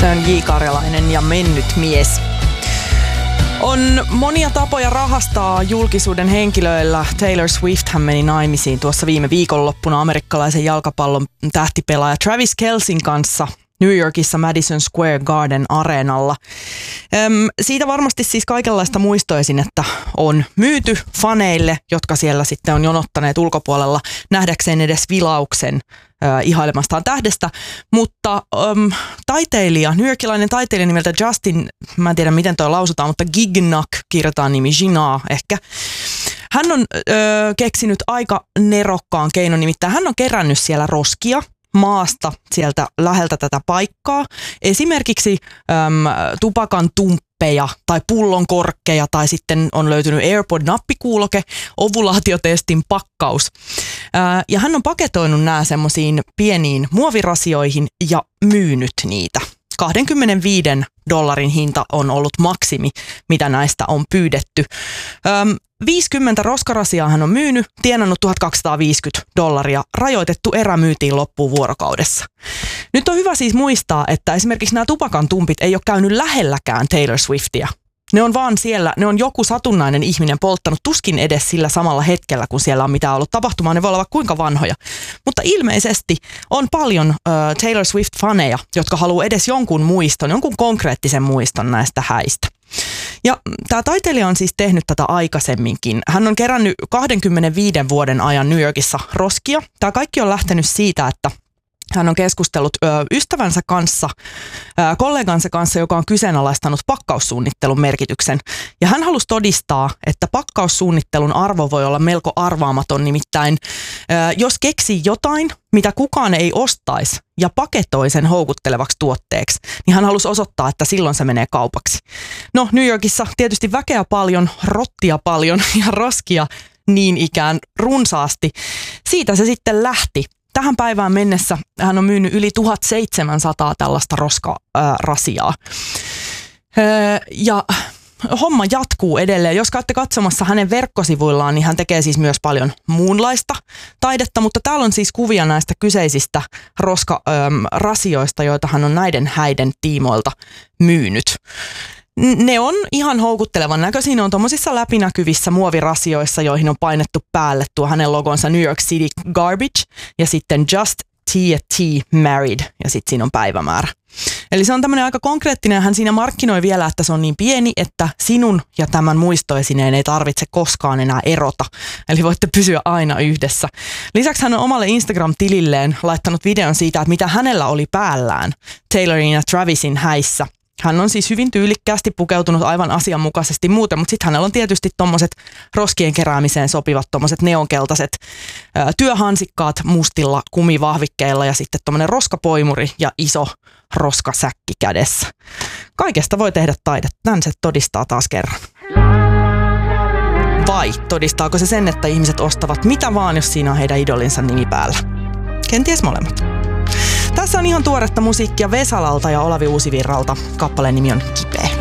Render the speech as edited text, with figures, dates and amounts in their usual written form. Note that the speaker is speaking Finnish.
Se on J. Karjalainen ja Mennyt mies. On monia tapoja rahastaa julkisuuden henkilöillä. Taylor Swift hän meni naimisiin tuossa viime viikonloppuna amerikkalaisen jalkapallon tähtipelaaja Travis Kelcin kanssa New Yorkissa Madison Square Garden areenalla. Siitä varmasti siis kaikenlaista muistoisin, että on myyty faneille, jotka siellä sitten on jonottaneet ulkopuolella nähdäkseen edes vilauksen ihailemastaan tähdestä, mutta taiteilija, newyorkilainen taiteilija nimeltä Justin, mä en tiedä miten toi lausutaan, mutta Gignac kirjoitetaan nimi, Ginaa ehkä. Hän on keksinyt aika nerokkaan keinon, nimittäin hän on kerännyt siellä roskia maasta sieltä läheltä tätä paikkaa. Esimerkiksi tupakan tumppeja tai pullon korkkeja tai sitten on löytynyt AirPod-nappikuuloke, ovulaatiotestin pakkaus. Ja hän on paketoinut nämä semmoisiin pieniin muovirasioihin ja myynyt niitä. $25 hinta on ollut maksimi, mitä näistä on pyydetty. 50 roskarasiaa hän on myynyt, tienannut $1,250. Rajoitettu erä myytiin loppuun vuorokaudessa. Nyt on hyvä siis muistaa, että esimerkiksi nämä tupakan tumpit ei ole käynyt lähelläkään Taylor Swiftia. Ne on vaan siellä, ne on joku satunnainen ihminen polttanut tuskin edes sillä samalla hetkellä, kun siellä on mitään ollut tapahtumaa. Ne voi olla kuinka vanhoja. Mutta ilmeisesti on paljon Taylor Swift-faneja, jotka haluaa edes jonkun muiston, jonkun konkreettisen muiston näistä häistä. Ja tämä taiteilija on siis tehnyt tätä aikaisemminkin. Hän on kerännyt 25 vuoden ajan New Yorkissa roskia. Tämä kaikki on lähtenyt siitä, että hän on keskustellut ystävänsä kanssa, kollegansa kanssa, joka on kyseenalaistanut pakkaussuunnittelun merkityksen. Ja hän halusi todistaa, että pakkaussuunnittelun arvo voi olla melko arvaamaton. Nimittäin, jos keksii jotain, mitä kukaan ei ostaisi ja paketoi sen houkuttelevaksi tuotteeksi, niin hän halusi osoittaa, että silloin se menee kaupaksi. No, New Yorkissa tietysti väkeä paljon, rottia paljon ja roskia niin ikään runsaasti. Siitä se sitten lähti. Tähän päivään mennessä hän on myynyt yli 1700 tällaista roskarasiaa. Ja homma jatkuu edelleen. Jos käytte katsomassa hänen verkkosivuillaan, niin hän tekee siis myös paljon muunlaista taidetta, mutta täällä on siis kuvia näistä kyseisistä roskarasioista, joita hän on näiden häiden tiimoilta myynyt. Ne on ihan houkuttelevan näköisiä. Ne on tommosissa läpinäkyvissä muovirasioissa, joihin on painettu päälle tuo hänen logonsa New York City Garbage ja sitten Just T&T Married ja sitten siinä on päivämäärä. Eli se on tämmöinen aika konkreettinen. Hän siinä markkinoi vielä, että se on niin pieni, että sinun ja tämän muistoesineen ei tarvitse koskaan enää erota. Eli voitte pysyä aina yhdessä. Lisäksi hän on omalle Instagram-tililleen laittanut videon siitä, että mitä hänellä oli päällään Taylorin ja Travisin häissä. Hän on siis hyvin tyylikkäästi pukeutunut aivan asianmukaisesti muuten, mutta sitten hänellä on tietysti tommoset roskien keräämiseen sopivat tommoset neonkeltaiset työhansikkaat mustilla kumivahvikkeilla ja sitten tommonen roskapoimuri ja iso roskasäkki kädessä. Kaikesta voi tehdä taidetta. Tän se todistaa taas kerran. Vai todistaako se sen, että ihmiset ostavat mitä vaan, jos siinä on heidän idolinsa nimi päällä? Kenties molemmat. Tässä on ihan tuoretta musiikkia Vesalalta ja Olavi Uusivirralta. Kappaleen nimi on Kipeä.